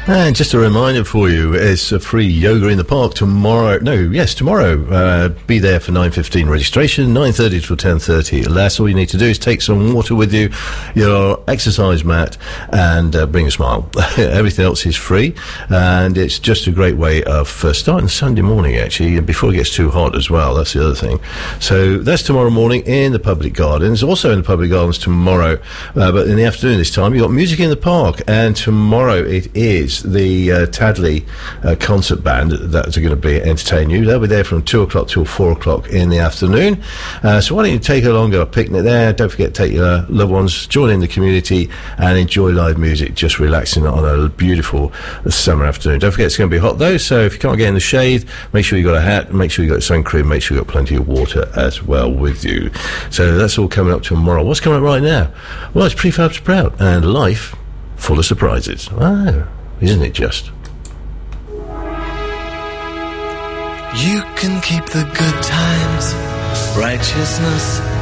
And just a reminder for you, it's a free yoga in the park tomorrow. Tomorrow. Be there for 9:15 registration, 9:30 till 10:30. That's all you need to do is take some water with you, your exercise mat, and bring a smile. Everything else is free, and it's just a great way of starting Sunday morning, actually, and before it gets too hot as well. That's the other thing. So that's tomorrow morning in the public gardens. Also in the public gardens tomorrow, but in the afternoon this time, you've got music in the park, and tomorrow it is the Tadley concert band that are going to be entertain you. They'll be there from 2 o'clock till 4 o'clock in the afternoon. So why don't you take along a picnic there? Don't forget to take your loved ones, join in the community, and enjoy live music, just relaxing on a beautiful summer afternoon. Don't forget it's going to be hot though, so if you can't get in the shade, make sure you got a hat, make sure you got sun cream, make sure you got plenty of water as well with you. So that's all coming up tomorrow. What's coming up right now? Well, it's Prefab Sprout and life full of surprises. Wow. Isn't it just? You can keep the good times, righteousness